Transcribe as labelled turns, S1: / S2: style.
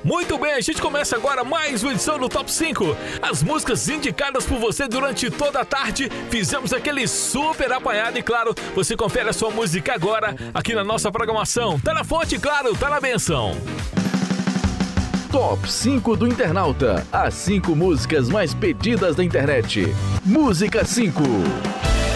S1: Muito bem, a gente começa agora mais uma edição do Top 5. As músicas indicadas por você durante toda a tarde. Fizemos aquele super apanhado e, claro, você confere a sua música agora aqui na nossa programação. Tá na fonte, claro, tá na benção.
S2: Top 5 do Internauta. As 5 músicas mais pedidas da internet. Música 5.